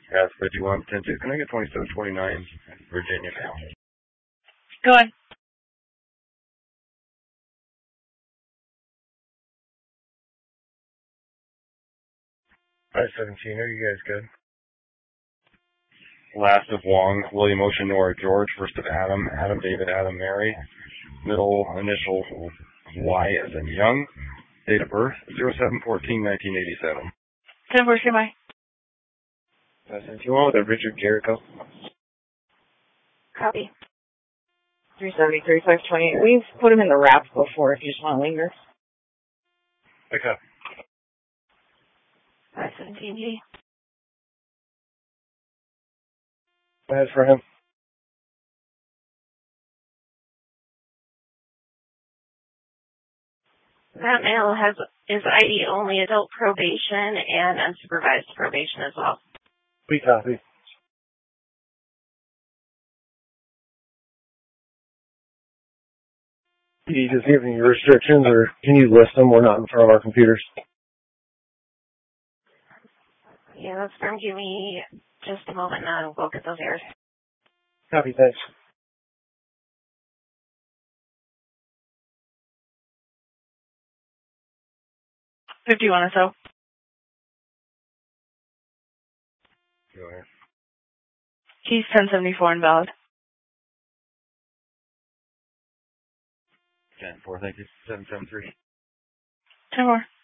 That's 51, 10 2. Can I get 2729 Virginia now? Go ahead. 517, are you guys good? Last of Wong, William Ocean Nora George, first of Adam, Adam David Adam Mary, middle initial Y as in Young, date of birth 07/14/1987. 10-4, standby. 571 with a Richard Jericho. Copy. 373, 528. We've put him in the wrap before if you just want to linger. Okay. 517G. Go ahead for him. That male is ID only, adult probation and unsupervised probation as well. We copy. Do you just give any restrictions, or can you list them? We're not in front of our computers. Yeah, that's fine. Give me just a moment now. We'll get those errors. Copy, thanks. 51 SO. Go ahead. He's 1074 invalid. 10-4, thank you. 773. 10 more.